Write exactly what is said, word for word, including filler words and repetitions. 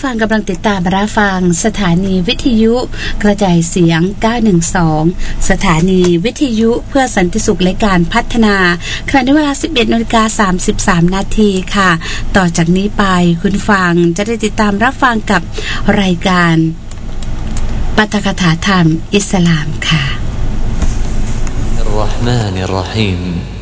ฟังกำลังติดตามรับฟังสถานีวิทยุกระจายเสียงเก้าหนึ่งสองสถานีวิทยุเพื่อสันติสุขและการพัฒนาขณะเวลา สิบเอ็ดนาฬิกาสามสิบสาม นาทีค่ะต่อจากนี้ไปคุณฟังจะได้ติดตามรับฟังกับรายการปาฐกถาธรรมอิสลามค่ะอัลลอฮ์มานิรเราะฮีม